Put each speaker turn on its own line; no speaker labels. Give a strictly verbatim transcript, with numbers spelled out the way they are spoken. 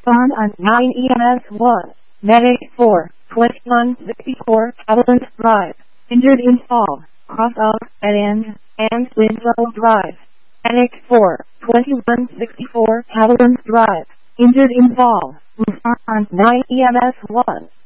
Respond on nine E M S one. Medic four, twenty-one sixty-four, Haviland Drive. Injured in fall, cross out, at end, and Winslow Drive. Medic four, twenty-one sixty-four, Haviland Drive. Injured in fall. Respond on nine E M S one.